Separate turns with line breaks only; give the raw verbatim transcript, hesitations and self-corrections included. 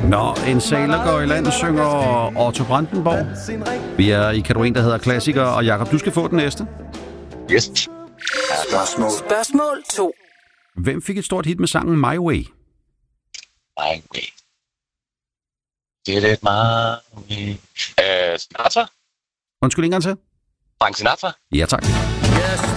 Når en sailor går i land, synger Otto Brandenborg. Vi er i kategorien, der hedder klassiker, og Jakob, du skal få den næste.
Yes.
Spørgsmål. Spørgsmål to.
Hvem fik et stort hit med sangen My Way?
My way. Did it my way. Uh, Sinatra?
Undskyld, en gang til.
Frank Sinatra?
Ja, tak.
Yes,